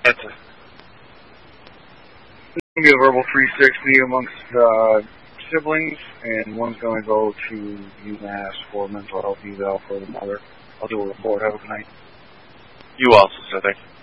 That's it. It's going to be a verbal 360 amongst siblings, and one's going to go to UMass for mental health eval for the mother. I'll do a report. Have a good night. You also, sir. Thank you.